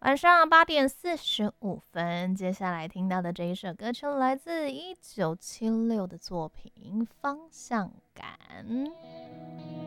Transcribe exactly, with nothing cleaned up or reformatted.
晚上八点四十五分，接下来听到的这一首歌曲来自一九七六的作品《方向感》。